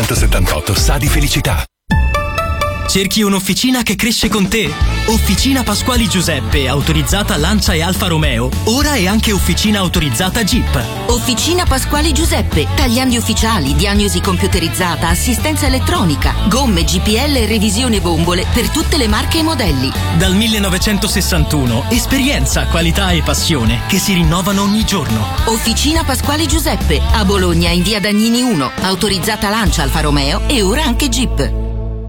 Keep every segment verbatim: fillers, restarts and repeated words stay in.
millenovecentosettantotto sa di felicità. Cerchi un'officina che cresce con te? Officina Pasquali Giuseppe, autorizzata Lancia e Alfa Romeo, ora è anche officina autorizzata Jeep. Officina Pasquali Giuseppe, tagliandi ufficiali, diagnosi computerizzata, assistenza elettronica, gomme, G P L e revisione bombole per tutte le marche e modelli. Dal millenovecentosessantuno, esperienza, qualità e passione che si rinnovano ogni giorno. Officina Pasquali Giuseppe, a Bologna in via Dagnini uno, autorizzata Lancia, Alfa Romeo e ora anche Jeep.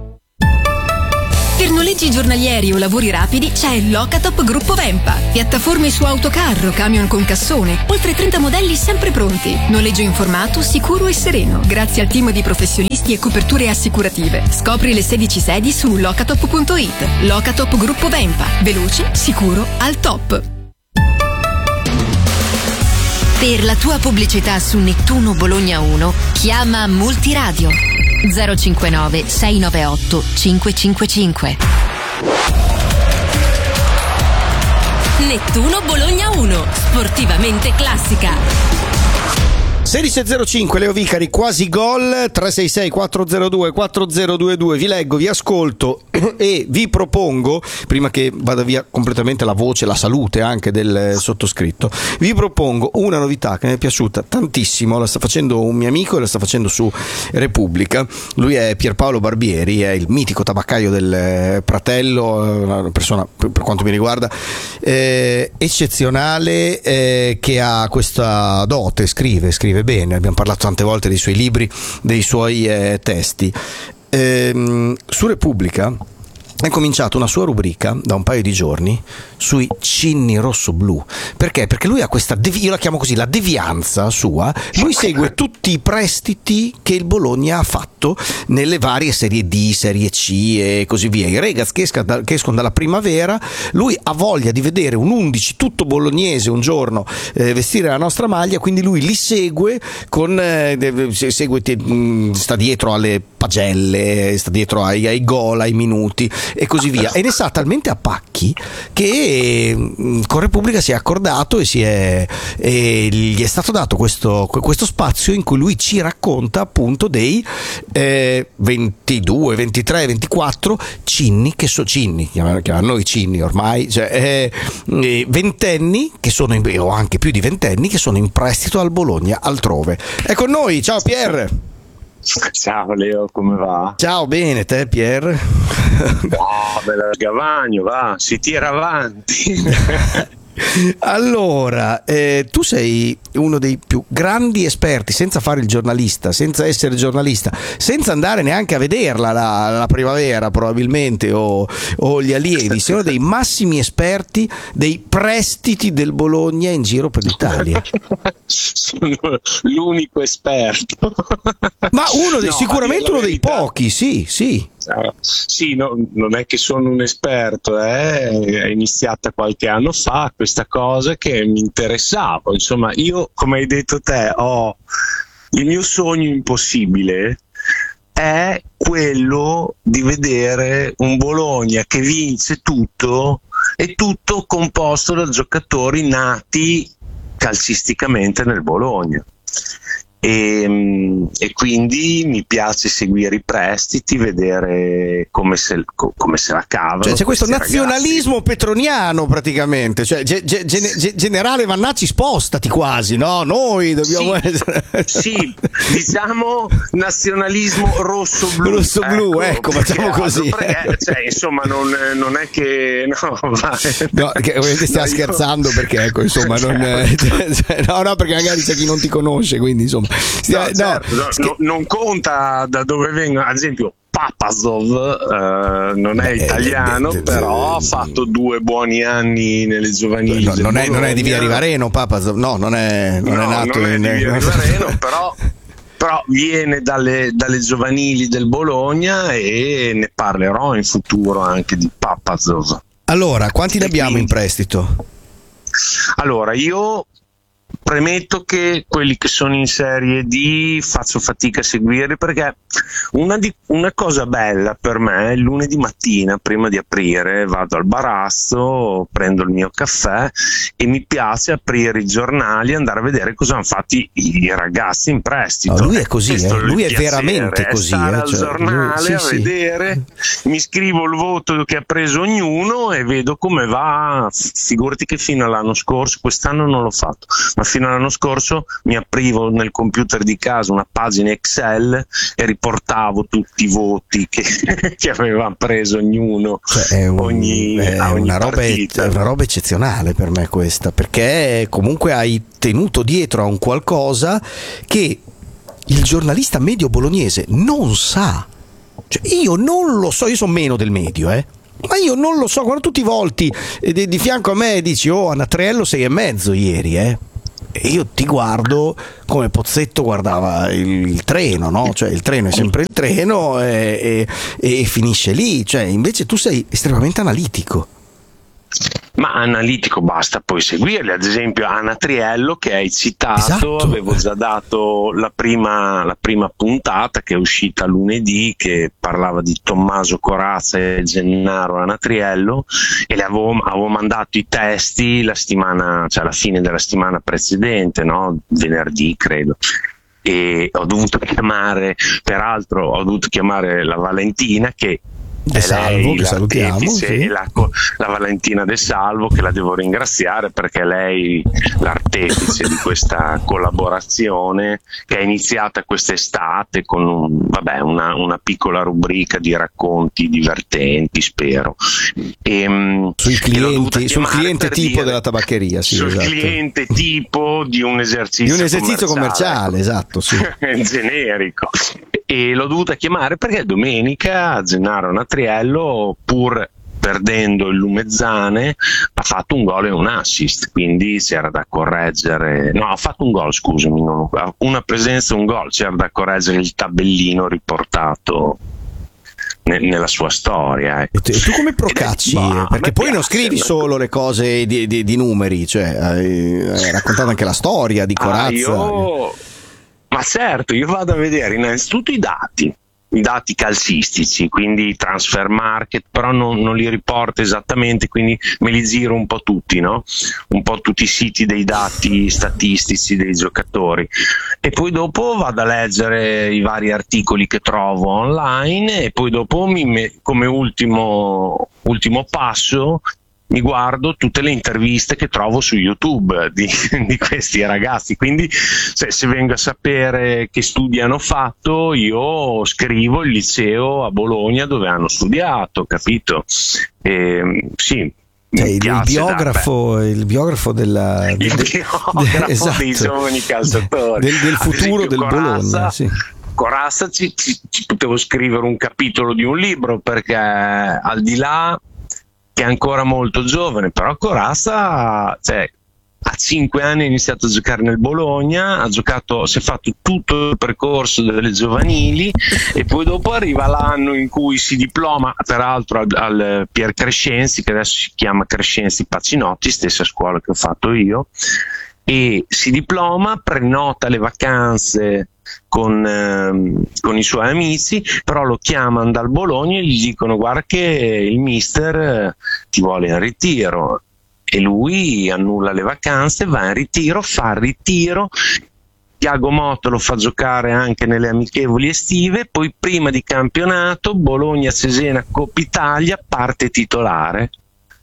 Per noleggi giornalieri o lavori rapidi c'è il Locatop Gruppo Vempa. Piattaforme su autocarro, camion con cassone, oltre trenta modelli sempre pronti. Noleggio informato, sicuro e sereno, grazie al team di professionisti e coperture assicurative. Scopri le sedici sedi su locatop punto it. Locatop Gruppo Vempa. Veloce, sicuro, al top. Per la tua pubblicità su Nettuno Bologna uno, chiama Multiradio zero cinquantanove sei novantaotto cinquecentocinquantacinque. Nettuno Bologna uno, sportivamente classica. sedici e zero cinque, Leo Vicari, quasi gol. Tre sei sei quattro zero due quattro zero due due. Vi leggo, vi ascolto e vi propongo, prima che vada via completamente la voce, la salute anche del sottoscritto, vi propongo una novità che mi è piaciuta tantissimo. La sta facendo un mio amico e la sta facendo su Repubblica. Lui è Pierpaolo Barbieri, è il mitico tabaccaio del Pratello, una persona, per quanto mi riguarda, eh, eccezionale, eh, che ha questa dote, scrive scrive bene, abbiamo parlato tante volte dei suoi libri, dei suoi eh, testi. Ehm, su Repubblica è cominciata una sua rubrica da un paio di giorni sui cinni rosso-blu. Perché? Perché lui ha questa, devi- io la chiamo così, la devianza sua. Lui segue tutti i prestiti che il Bologna ha fatto nelle varie serie D, serie C e così via. I Regaz che, esca da, che escono dalla primavera, lui ha voglia di vedere un undici tutto bolognese un giorno eh, vestire la nostra maglia, quindi lui li segue con eh, segue, sta dietro alle pagelle, sta dietro ai, ai gol, ai minuti e così via, e ne sa talmente a pacchi che con Repubblica si è accordato e, si è, e gli è stato dato questo, questo spazio in cui lui ci racconta appunto dei eh, ventidue, ventitré, ventiquattro cinni, che sono cinni, chiamano noi cinni ormai, cioè eh, ventenni che sono in, o anche più di ventenni che sono in prestito al Bologna altrove. È con noi, ciao Pier. Ciao Leo, come va? Ciao, bene, te Pier? Oh, bella Gavagno, va, si tira avanti. Allora, eh, tu sei uno dei più grandi esperti, senza fare il giornalista, senza essere giornalista, senza andare neanche a vederla la, la primavera probabilmente o, o gli allievi, sei uno dei massimi esperti dei prestiti del Bologna in giro per l'Italia. Sono l'unico esperto. Ma uno dei, No, sicuramente uno dei verità, pochi, sì, sì. Uh, sì, no, non è che sono un esperto, eh? È iniziata qualche anno fa questa cosa che mi interessava. Insomma, io, come hai detto te, ho il mio sogno impossibile è quello di vedere un Bologna che vince tutto e tutto composto da giocatori nati calcisticamente nel Bologna. E, e quindi mi piace seguire i prestiti, vedere come se, come se la cavano. Cioè, c'è questo nazionalismo ragazzi. petroniano praticamente, cioè ge, ge, ge, generale Vannacci, spostati quasi, no? Noi dobbiamo sì, essere sì, diciamo nazionalismo rosso-blu. Rosso-blu, ecco, ecco facciamo così. Perché, cioè, insomma, non, non è che no, vai. No, che ovviamente stiamo no, scherzando io... perché ecco, insomma, non, cioè, no, no, perché magari c'è chi non ti conosce, quindi insomma. No, no, certo, no, sch- non conta da dove vengono, ad esempio Papazov eh, non è Beh, italiano, eh, però ha fatto due buoni anni nelle giovanili. No, non, è, non è di Via Rivareno Papazov, no, non è, non no, è nato non è in di Via Rivareno, però, però viene dalle, dalle giovanili del Bologna e ne parlerò in futuro anche di Papazov. Allora, quanti ne abbiamo quindi, in prestito? Allora, io premetto che quelli che sono in Serie D faccio fatica a seguirli, perché una, di, una cosa bella per me è il lunedì mattina, prima di aprire, vado al barazzo, prendo il mio caffè e mi piace aprire i giornali e andare a vedere cosa hanno fatto i, i ragazzi in prestito. No, lui è così, eh, lui è piacere, veramente così. Stare eh, al cioè, giornale lui, sì, a sì. vedere, mi scrivo il voto che ha preso ognuno e vedo come va. Figurati che fino all'anno scorso, quest'anno non l'ho fatto, ma fino all'anno scorso mi aprivo nel computer di casa una pagina Excel e riportavo tutti i voti che, che aveva preso ognuno, cioè, è, un, ogni, è, ogni una roba, è una roba eccezionale per me questa, perché comunque hai tenuto dietro a un qualcosa che il giornalista medio bolognese non sa. Cioè, io non lo so, io sono meno del medio, eh ma io non lo so. Quando tu ti volti di, di fianco a me e dici oh Anatriello sei e mezzo ieri, eh e io ti guardo come Pozzetto guardava il, il treno, no? Cioè il treno è sempre il treno e, e, e finisce lì. Cioè invece tu sei estremamente analitico. Ma analitico basta poi seguirli, ad esempio Anatriello che hai citato, esatto. Avevo già dato la prima, la prima puntata che è uscita lunedì, che parlava di Tommaso Corazza e Gennaro Anatriello, e le avevo, avevo mandato i testi la settimana, cioè alla fine della settimana precedente, no? Venerdì credo. E ho dovuto chiamare, peraltro ho dovuto chiamare la Valentina che De Salvo, che salutiamo, sì. la, la Valentina De Salvo, che la devo ringraziare perché lei l'artefice di questa collaborazione che è iniziata quest'estate con un, vabbè, una, una piccola rubrica di racconti divertenti, spero. E, sui clienti, sul cliente tipo dire, della tabaccheria, sì, sul esatto. cliente tipo di un esercizio, di un esercizio commerciale, commerciale esatto, sì. generico. E l'ho dovuta chiamare perché domenica Gennaro Anatriello, pur perdendo il Lumezzane, ha fatto un gol e un assist, quindi c'era da correggere, no ha fatto un gol scusami, non, una presenza e un gol, c'era da correggere il tabellino riportato ne, nella sua storia. Ecco. E, tu, e tu come procacci? Bah, perché poi piace, non scrivi solo le cose di, di, di numeri, cioè hai, hai raccontato anche la storia di Corazza. Ah, io... Ma certo, io vado a vedere innanzitutto i dati, i dati calcistici, quindi transfer market, però non, non li riporto esattamente, quindi me li giro un po' tutti, no? Un po' tutti i siti dei dati statistici dei giocatori. E poi dopo vado a leggere i vari articoli che trovo online e poi dopo mi me, come ultimo, ultimo passo mi guardo tutte le interviste che trovo su YouTube di, di questi ragazzi, quindi se, se vengo a sapere che studi hanno fatto, io scrivo il liceo a Bologna dove hanno studiato, capito? E, sì. Cioè, il, biografo, da, il biografo della, il del, biografo de, esatto, dei giovani calciatori del, del futuro del Corazza, Bologna, sì. Corazza ci, ci, ci potevo scrivere un capitolo di un libro, perché al di là che è ancora molto giovane, però Corazza, cioè, a cinque anni ha iniziato a giocare nel Bologna, ha giocato, si è fatto tutto il percorso delle giovanili e poi dopo arriva l'anno in cui si diploma, peraltro al, al Pier Crescenzi, che adesso si chiama Crescenzi Pacinotti, stessa scuola che ho fatto io, e si diploma, prenota le vacanze con, ehm, con i suoi amici, però lo chiamano dal Bologna e gli dicono guarda che il mister eh, ti vuole in ritiro, e lui annulla le vacanze, va in ritiro, fa il ritiro. Tiago Motta lo fa giocare anche nelle amichevoli estive, poi prima di campionato Bologna-Cesena Coppa Italia parte titolare.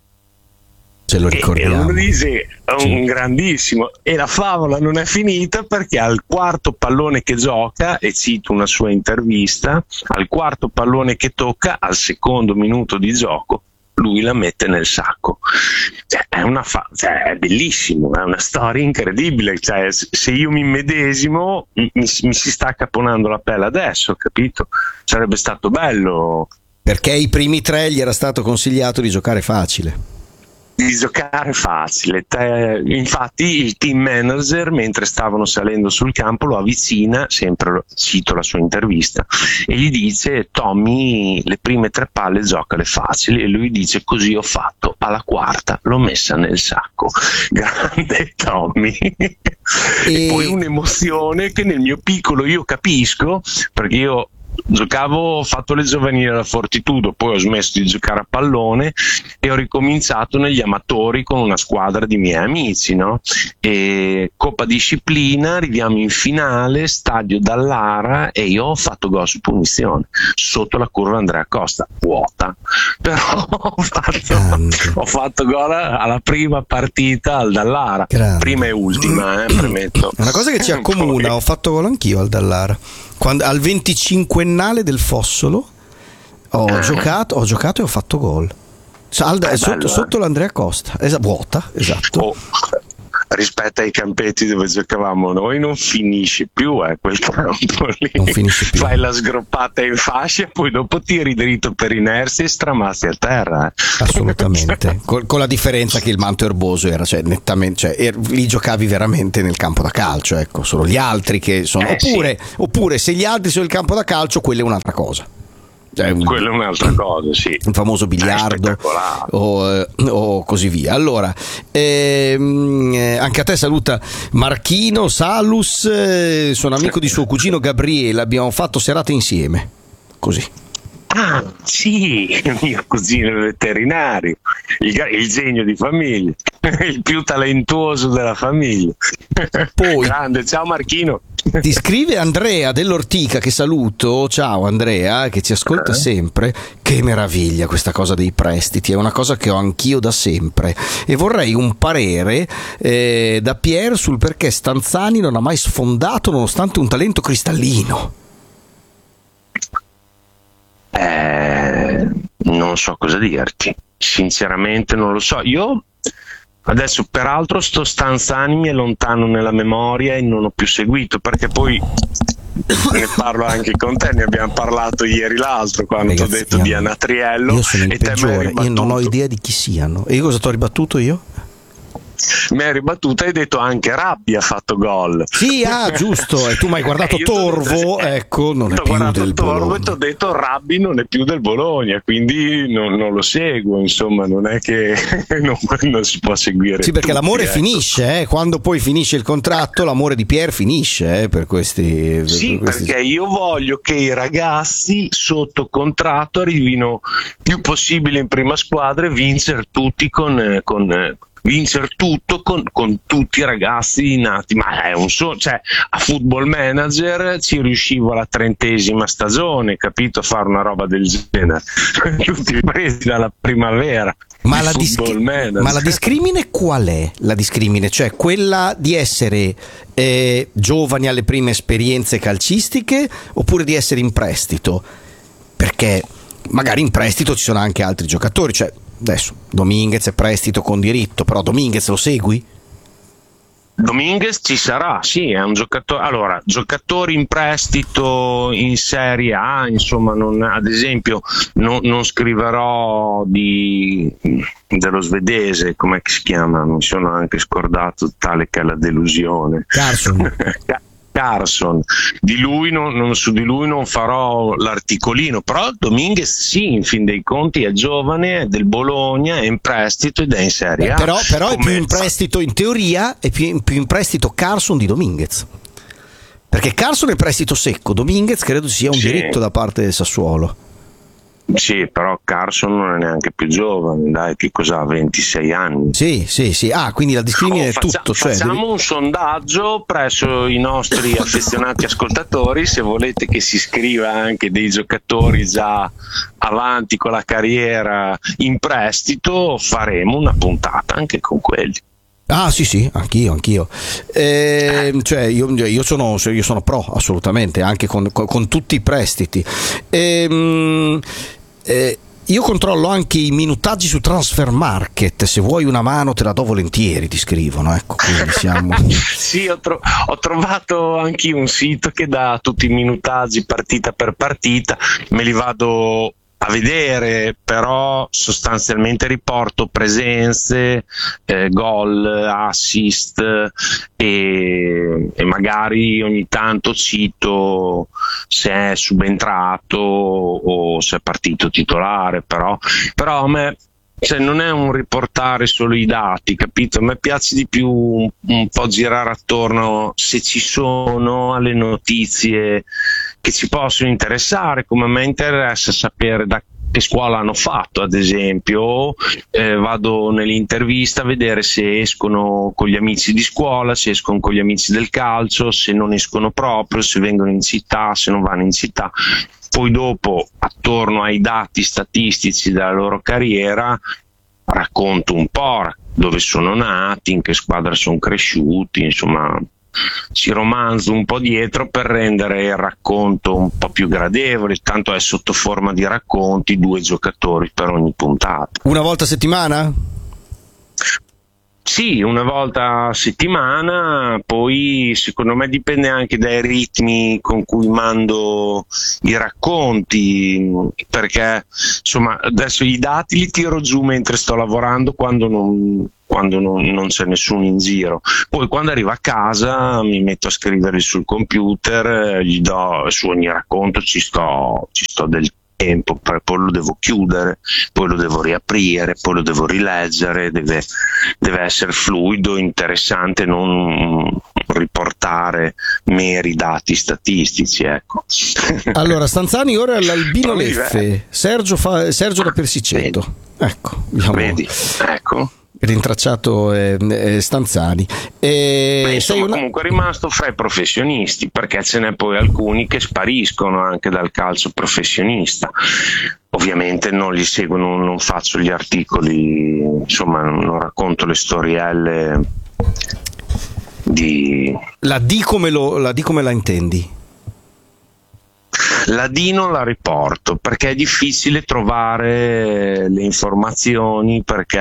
Ce lo ricordiamo. E uno dice è un sì. grandissimo, e la favola non è finita perché al quarto pallone che gioca, e cito una sua intervista, al quarto pallone che tocca, al secondo minuto di gioco, lui la mette nel sacco. Cioè, è una fa- cioè, è bellissimo, è una storia incredibile. Cioè, se io mi immedesimo mi, mi si sta caponando la pelle adesso, capito? Sarebbe stato bello. Perché i primi tre gli era stato consigliato di giocare facile. di giocare facile. Te, infatti il team manager, mentre stavano salendo sul campo, lo avvicina, sempre cito la sua intervista, e gli dice: Tommy, le prime tre palle giocale facili, e lui dice: così ho fatto, alla quarta l'ho messa nel sacco. Grande Tommy. E, e poi un'emozione che nel mio piccolo io capisco, perché io giocavo, ho fatto le giovanili alla Fortitudo, poi ho smesso di giocare a pallone e ho ricominciato negli amatori con una squadra di miei amici, no? E Coppa Disciplina, arriviamo in finale, stadio Dallara, e io ho fatto gol su punizione sotto la curva Andrea Costa, vuota, però ho fatto, ho fatto gol alla prima partita al Dallara. Grande. Prima e ultima, eh, premetto. Una cosa che ci accomuna, ho fatto gol anch'io al Dallara. Quando, al venticinquennale del Fossolo ho eh. giocato ho giocato e ho fatto gol, Al, eh, sotto, bello, sotto eh. l'Andrea Costa, Esa, vuota, esatto. Oh, rispetto ai campetti dove giocavamo noi non finisce più eh, quel campo lì, non finisce più. Fai la sgroppata in fascia e poi dopo tiri dritto per inerzia e stramazzi a terra, eh. Assolutamente. con, con la differenza che il manto erboso era, cioè, nettamente, cioè, er, lì giocavi veramente nel campo da calcio, ecco, solo gli altri che sono eh, oppure, sì. oppure se gli altri sono il campo da calcio, quella è un'altra cosa. Cioè, quella è un'altra cosa, sì. Un famoso biliardo o, o così via. Allora, ehm, anche a te saluta Marchino Salus, eh, sono amico di suo cugino Gabriele, abbiamo fatto serate insieme. Così. Ah, sì, il mio cugino veterinario, il, il genio di famiglia, il più talentuoso della famiglia. Poi, grande, ciao Marchino. Ti scrive Andrea dell'Ortica, che saluto. Ciao Andrea, che ci ascolta sempre. Che meraviglia questa cosa dei prestiti, è una cosa che ho anch'io da sempre e vorrei un parere eh, da Pier sul perché Stanzani non ha mai sfondato nonostante un talento cristallino. Eh, non so cosa dirti, sinceramente non lo so. Io adesso peraltro sto Stanzani mi è lontano nella memoria e non ho più seguito, perché poi ne parlo anche con te, ne abbiamo parlato ieri l'altro quando ti ho detto di Anatriello. Io sono il e peggiore, io non ho idea di chi siano. E io cosa ti ho ribattuto io? Mi hai ribattuto e hai detto anche Rabbi ha fatto gol. Sì, ah, giusto, e tu mi hai guardato eh, Torvo, eh, ecco, non è più del Torvo Bologna. E ti ho detto Rabbi non è più del Bologna, quindi non, non lo seguo, insomma, non è che non, non si può seguire. Sì, perché tutti, l'amore ecco. finisce, eh, quando poi finisce il contratto, l'amore di Pier finisce, eh, per questi per Sì, questi... perché io voglio che i ragazzi sotto contratto arrivino più possibile in prima squadra e vincere tutti con, con vincere tutto con, con tutti i ragazzi nati, ma è un sogno, cioè a Football Manager ci riuscivo alla trentesima stagione, capito, a fare una roba del genere, tutti presi dalla primavera. Ma la, disc- ma la discrimine qual è? La discrimine, cioè quella di essere eh, giovani alle prime esperienze calcistiche oppure di essere in prestito? Perché magari in prestito ci sono anche altri giocatori, cioè adesso Dominguez è prestito con diritto, però Dominguez lo segui? Dominguez ci sarà, sì, è un giocatore. Allora, giocatori in prestito in Serie A, insomma, non, ad esempio, non, non scriverò di dello svedese, come si chiama? Mi sono anche scordato, tale che è la delusione. Carson. Carson, di lui non, non, su di lui non farò l'articolino, però Dominguez sì, in fin dei conti è giovane, è del Bologna, è in prestito ed è in Serie A. Beh, però però Come... è più in prestito, in teoria è più, più in prestito Carson di Dominguez, perché Carson è prestito secco, Dominguez credo sia un sì. diritto da parte del Sassuolo. Sì, però Carson non è neanche più giovane, dai, che cosa ha, ventisei anni. Sì, sì, sì. Ah, quindi la discrimine oh, è faccia, tutto. Cioè, facciamo devi... un sondaggio presso i nostri affezionati ascoltatori, se volete che si scriva anche dei giocatori già avanti con la carriera in prestito, faremo una puntata anche con quelli. Ah sì sì, anch'io, anch'io. Eh, cioè io, io, sono, io sono pro, assolutamente, anche con, con, con tutti i prestiti. Eh, eh, io controllo anche i minutaggi su Transfer Market, se vuoi una mano te la do volentieri, ti scrivono, ecco, quindi siamo... Sì, ho, tro- ho trovato anche un sito che dà tutti i minutaggi partita per partita, me li vado a vedere, però sostanzialmente riporto presenze, eh, gol, assist e, e magari ogni tanto cito se è subentrato o se è partito titolare, però, però a me, cioè, non è un riportare solo i dati, capito? A me piace di più un, un po' girare attorno, se ci sono, alle notizie che ci possono interessare, come a me interessa sapere da che scuola hanno fatto, ad esempio, eh, vado nell'intervista a vedere se escono con gli amici di scuola, se escono con gli amici del calcio, se non escono proprio, se vengono in città, se non vanno in città. Poi dopo, attorno ai dati statistici della loro carriera, racconto un po' dove sono nati, in che squadra sono cresciuti, insomma ci romanzo un po' dietro per rendere il racconto un po' più gradevole, tanto è sotto forma di racconti, due giocatori per ogni puntata. Una volta a settimana? Sì, una volta a settimana, poi secondo me dipende anche dai ritmi con cui mando i racconti, perché insomma adesso i dati li tiro giù mentre sto lavorando, quando non, quando non, non c'è nessuno in giro. Poi quando arrivo a casa mi metto a scrivere sul computer, gli do su ogni racconto, ci sto, ci sto del tempo, poi lo devo chiudere, poi lo devo riaprire, poi lo devo rileggere, deve, deve essere fluido, interessante, non riportare meri dati statistici, ecco. Allora, Stanzani ora all'Albino Leffe, Sergio, fa, Sergio da Persiceto, ecco, diciamo, vedi, ecco. Rintracciato eh, eh, Stanzani. E Beh, insomma, una... comunque è rimasto fra i professionisti, perché ce n'è poi alcuni che spariscono anche dal calcio professionista. Ovviamente non li seguono, non faccio gli articoli, insomma non racconto le storielle di... La D come, lo, la D come la intendi? La D non la riporto perché è difficile trovare le informazioni, perché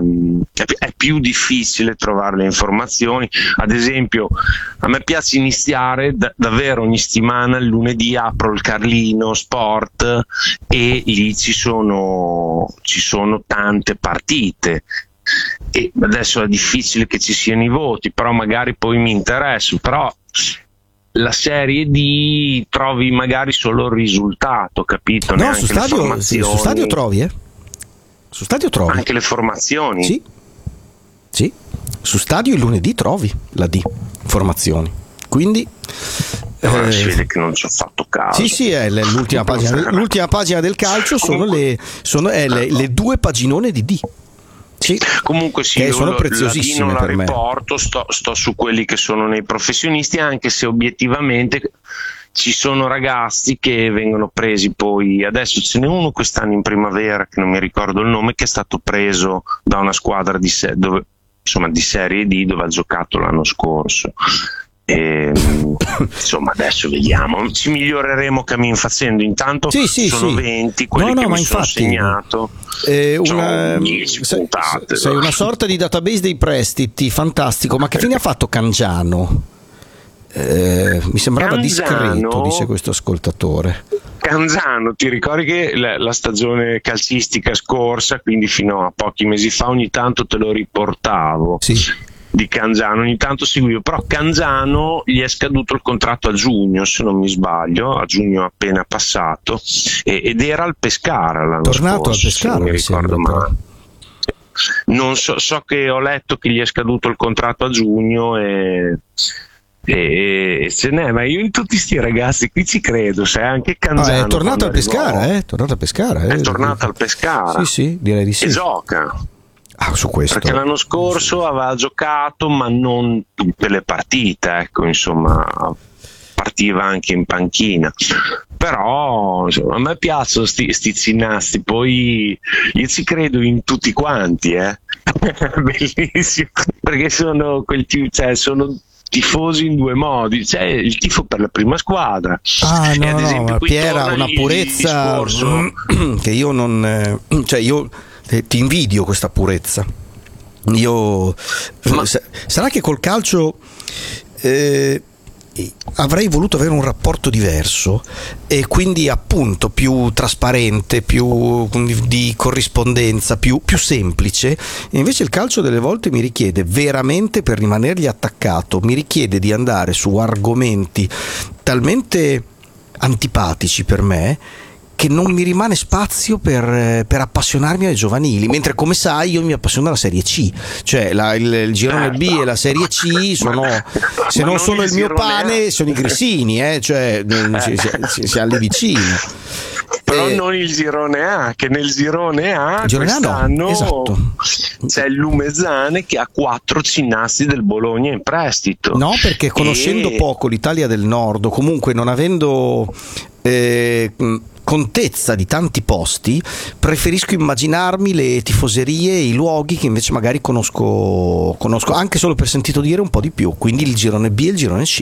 è più difficile trovare le informazioni. Ad esempio, a me piace iniziare d- davvero ogni settimana, il lunedì apro il Carlino Sport e lì ci sono, ci sono tante partite. E adesso è difficile che ci siano i voti, però magari poi mi interesso, però la serie D trovi magari solo il risultato, capito? No, Neanche su stadio, sì, su stadio trovi, eh? Su stadio trovi. Anche le formazioni? Sì, sì. Su stadio il lunedì trovi la D, formazioni. Quindi... Eh, eh, si vede che non ci ho fatto caso. Sì, sì, è l'ultima pagina, l'ultima pagina del calcio, sono le, sono, è le, le due paginone di D. Sì, comunque sì, che sono lo, preziosissime la D non la per riporto, me. Sto, sto su quelli che sono nei professionisti, anche se obiettivamente ci sono ragazzi che vengono presi poi. Adesso ce n'è uno quest'anno in primavera che non mi ricordo il nome, che è stato preso da una squadra di, se, dove, insomma, di Serie D dove ha giocato l'anno scorso. E, insomma adesso vediamo, ci miglioreremo cammin facendo. Intanto sì, sì, sono sì. venti quelli no, no, che ma mi infatti, sono segnato. Eh, una, dieci sei, puntate, sei no? Una sorta di database dei prestiti, fantastico. Ma che fine ha fatto Cangiano? Eh, mi sembrava Cangiano, discreto, dice questo ascoltatore. Cangiano, ti ricordi che la, la stagione calcistica scorsa, quindi fino a pochi mesi fa, ogni tanto te lo riportavo. Sì. Di Cangiano, ogni tanto seguivo, però Cangiano gli è scaduto il contratto a giugno, se non mi sbaglio, a giugno appena passato, e, ed era al Pescara l'anno tornato scorso, al Pescara, se non mi ricordo sembra, male. Non so, so che ho letto che gli è scaduto il contratto a giugno e e, e ce n'è, ma io in tutti sti ragazzi qui ci credo, sai, anche Cangiano. Ah, è tornato al Pescara, eh? È tornato al Pescara, eh? È tornato al Pescara. Sì, sì, direi di sì. E gioca. Ah, su questo. Perché l'anno scorso aveva giocato, ma non tutte le partite, ecco, insomma, partiva anche in panchina. Però insomma, a me piacciono sti, sti cinnasti, poi io ci credo in tutti quanti, eh. Bellissimo, perché sono quel tipo, cioè sono tifosi in due modi, c'è il tifo per la prima squadra. Ah no, e ad esempio, no, ma Piera ha una purezza che io non, cioè io ti invidio questa purezza. Io ma... sarà che col calcio eh, avrei voluto avere un rapporto diverso e quindi appunto più trasparente, più di corrispondenza, più, più semplice. E invece il calcio delle volte mi richiede veramente, per rimanergli attaccato, mi richiede di andare su argomenti talmente antipatici per me che non mi rimane spazio per, per appassionarmi ai giovanili, mentre come sai io mi appassiono alla Serie C, cioè la, il, il girone B e la Serie C sono, se non, non sono il mio pane, A. sono i grissini, eh? Cioè eh. si, si, siamo lì vicino. Però eh, non il girone A, che nel girone A girone quest'anno no, esatto. c'è il Lumezzane che ha quattro cinnassi del Bologna in prestito. No, perché conoscendo e... poco l'Italia del Nord, o comunque non avendo eh, contezza di tanti posti, preferisco immaginarmi le tifoserie e i luoghi che invece magari conosco, conosco anche solo per sentito dire un po' di più, quindi il girone B e il girone C.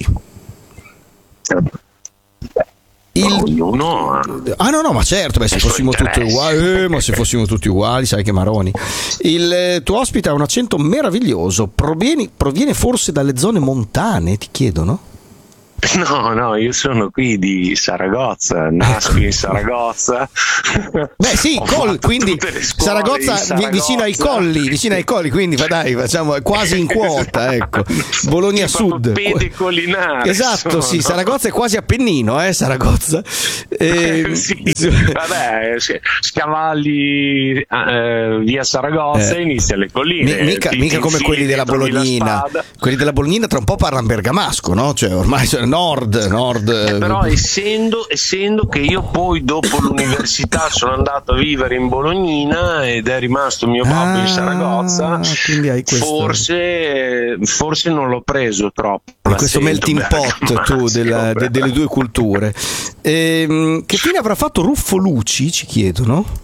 Il... No, ah no no ma certo, beh, se fossimo tutti uguali eh, ma se fossimo tutti uguali sai che maroni. Il tuo ospite ha un accento meraviglioso, proviene, proviene forse dalle zone montane, ti chiedono? No, no, io sono qui di Saragozza, nasco in Saragozza. Beh sì, col, quindi Saragozza, Saragozza vicino ai colli, vicino ai colli, quindi dai, facciamo quasi in quota, ecco. Bologna Sud. Pedicolinare. Esatto, sono. Sì, Saragozza è quasi Appennino, eh, Saragozza. Eh, sì, vabbè, scavalli eh, via Saragozza e eh. inizia le colline. Mi, mica, mica come quelli della Bolognina. Quelli della Bolognina tra un po' parlano bergamasco, no? Cioè ormai sono Nord, nord. Eh, però essendo, essendo che io poi dopo l'università sono andato a vivere in Bolognina ed è rimasto mio babbo ah, in Saragozza, forse, forse non l'ho preso troppo. Questo melting pot tu della, de, delle due culture. Ehm, che fine avrà fatto Ruffo Luci, ci chiedono?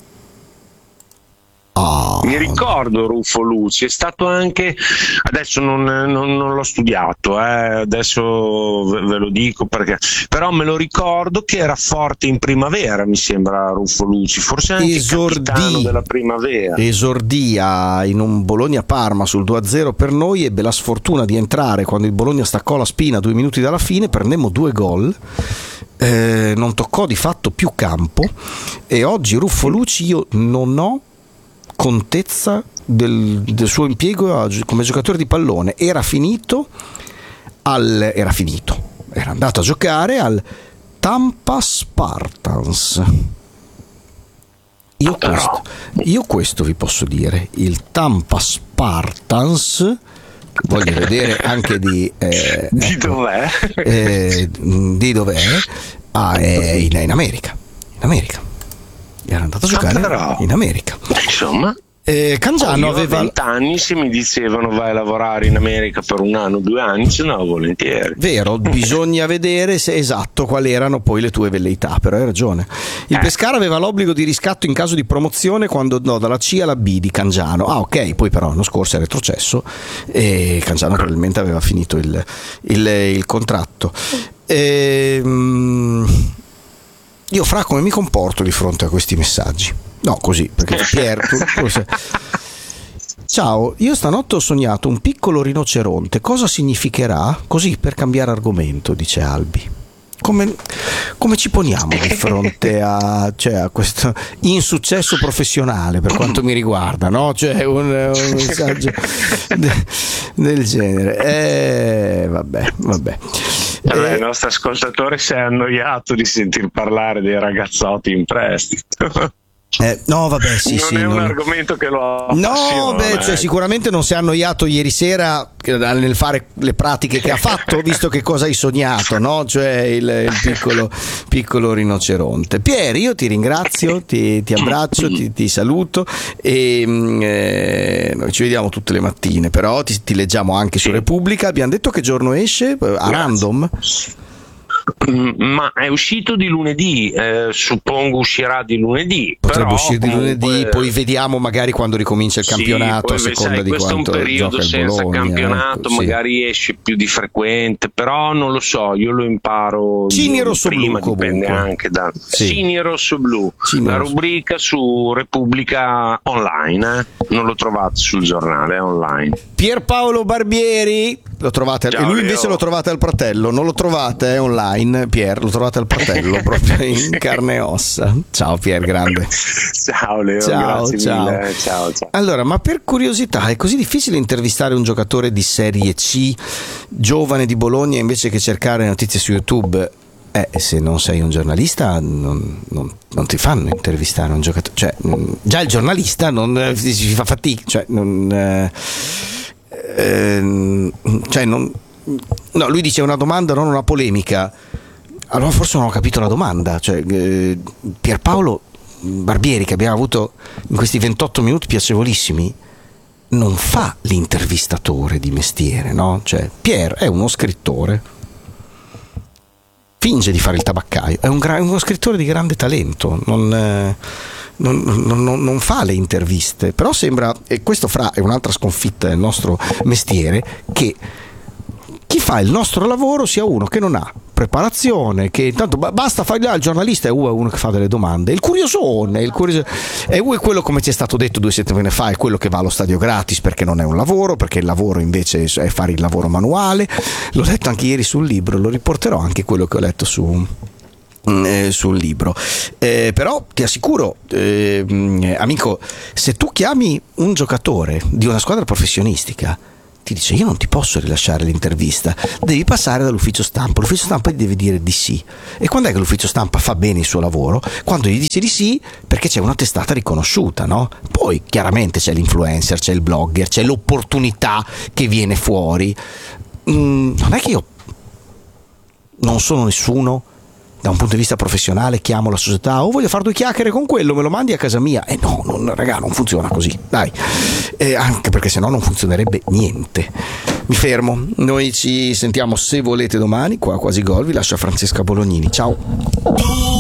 Oh. Mi ricordo Ruffo Luci, è stato anche, adesso non, non, non l'ho studiato, eh, adesso ve, ve lo dico perché, però me lo ricordo che era forte in primavera, mi sembra Ruffo Luci, forse anche esordì, capitano della primavera. Esordì in un Bologna-Parma sul due a zero per noi, ebbe la sfortuna di entrare quando il Bologna staccò la spina due minuti dalla fine, prendemmo due gol. Eh, non toccò di fatto più campo e oggi Ruffo Luci io non ho contezza del, del suo impiego come giocatore di pallone. Era finito al era finito era andato a giocare al Tampa Spartans. Io questo, io questo vi posso dire, il Tampa Spartans, voglio vedere anche di eh, di dov'è eh, di dov'è ah, è in, in America in America era andato a giocare in America. Insomma, eh, Cangiano aveva venti anni, se mi dicevano vai a lavorare in America per un anno, due anni, ce no, volentieri. Vero, bisogna vedere se esatto quali erano poi le tue velleità, però hai ragione. Il eh. Pescara aveva l'obbligo di riscatto in caso di promozione quando no, dalla C alla B di Cangiano. Ah, ok, poi però l'anno scorso è retrocesso e Cangiano probabilmente aveva finito il, il, il contratto. Ehm Io fra come mi comporto di fronte a questi messaggi? No, così, perché Pier, tu, tu sei... Ciao, io stanotte ho sognato un piccolo rinoceronte. Cosa significherà? Così per cambiare argomento, dice Albi. Come, come ci poniamo di fronte a, cioè, a questo insuccesso professionale per quanto mi riguarda, no? Cioè un, un messaggio de, del genere. Eh, vabbè, vabbè. Allora, il nostro ascoltatore si è annoiato di sentir parlare dei ragazzotti in prestito. Eh, no, vabbè, sì, non sì, è un non... argomento che lo no, beh, cioè, sicuramente non si è annoiato ieri sera nel fare le pratiche che ha fatto, visto che cosa hai sognato, no? Cioè il, il piccolo, piccolo rinoceronte. Pier, io ti ringrazio, ti, ti abbraccio, ti, ti saluto e eh, noi ci vediamo tutte le mattine, però ti, ti leggiamo anche su Repubblica. Abbiamo detto che giorno esce? A random? Ma è uscito di lunedì, eh, suppongo uscirà di lunedì. Potrebbe però, uscire di comunque... lunedì, poi vediamo magari quando ricomincia il campionato, sì, a seconda sai, di quanto questo è un periodo gioca il senza Bologna, campionato, ecco, magari sì. esce più di frequente, però non lo so, io lo imparo Cini Rosso prima, Blu, dipende comunque. anche da sì. Cini Rosso Blu, Cini la Rosso. rubrica su Repubblica online, eh? Non lo trovate sul giornale, è online. Pierpaolo Barbieri, lo trovate, Ciao, e lui Leo. invece lo trovate al Pratello, non lo trovate, è online, Pier, lo trovate al Pratello proprio in carne e ossa. Ciao Pier, grande. Ciao Leo, Ciao, grazie ciao. mille. Ciao, ciao. Allora, ma per curiosità, è così difficile intervistare un giocatore di Serie C, giovane di Bologna, invece che cercare notizie su YouTube? Eh, se non sei un giornalista non, non, non ti fanno intervistare un giocatore, cioè già il giornalista non si fa fatica, cioè non, eh, eh, cioè non, no, lui dice una domanda, non una polemica. Allora forse non ho capito la domanda, cioè eh, Pierpaolo Barbieri, che abbiamo avuto in questi ventotto minuti piacevolissimi, non fa l'intervistatore di mestiere, no? Cioè Pier è uno scrittore, finge di fare il tabaccaio, è un gra- uno scrittore di grande talento, non, eh, non, non, non, non fa le interviste, però sembra, e questo Fra è un'altra sconfitta del nostro mestiere, che chi fa il nostro lavoro sia uno che non ha preparazione, che intanto basta fare il giornalista, è uno che fa delle domande, il curiosone, il curioso, è quello, come ci è stato detto due settimane fa, è quello che va allo stadio gratis perché non è un lavoro, perché il lavoro invece è fare il lavoro manuale. L'ho letto anche ieri sul libro, lo riporterò anche quello che ho letto su Eh, sul libro, eh, però ti assicuro, eh, amico, se tu chiami un giocatore di una squadra professionistica, ti dice: io non ti posso rilasciare l'intervista, devi passare dall'ufficio stampa, l'ufficio stampa ti deve dire di sì. E quando è che l'ufficio stampa fa bene il suo lavoro? Quando gli dice di sì, perché c'è una testata riconosciuta, no? Poi chiaramente c'è l'influencer, c'è il blogger, c'è l'opportunità che viene fuori. Mm, non è che io non sono nessuno da un punto di vista professionale, chiamo la società, o oh, voglio fare due chiacchiere con quello, me lo mandi a casa mia. E eh no, non, raga, non funziona così, dai, eh, anche perché sennò non funzionerebbe niente. Mi fermo, noi ci sentiamo se volete domani qua a Quasi Gol. Vi lascio a Francesca Bolognini, ciao.